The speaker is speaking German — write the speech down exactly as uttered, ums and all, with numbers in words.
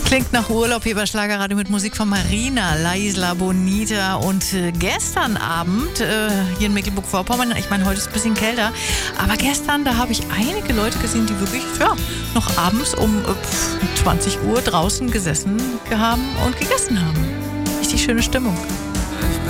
Klingt nach Urlaub hier bei Schlagerradio mit Musik von Marina, La Isla Bonita. Und äh, gestern Abend äh, hier in Mecklenburg-Vorpommern, ich meine, heute ist es ein bisschen kälter, aber gestern, da habe ich einige Leute gesehen, die wirklich ja, noch abends um äh, zwanzig Uhr draußen gesessen haben und gegessen haben. Richtig schöne Stimmung.